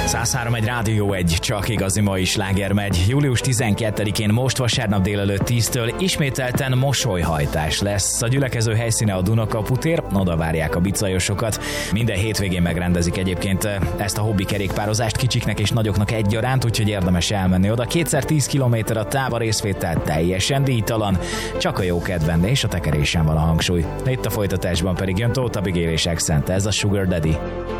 103 egy Rádió 1, csak igazi mai sláger megy. Július 12-én most vasárnap délelőtt 10-től ismételten mosolyhajtás lesz. A gyülekező helyszíne a Dunakaputér, oda várják a bicajosokat. Minden hétvégén megrendezik egyébként ezt a hobbi kerékpározást kicsiknek és nagyoknak egyaránt, úgyhogy érdemes elmenni oda. 2x10 km a táv, a részvétel teljesen díjtalan, csak a jó kedven és a tekerésen van a hangsúly. Itt a folytatásban pedig jön Tóth Abigail és Accent, ez a Sugar Daddy.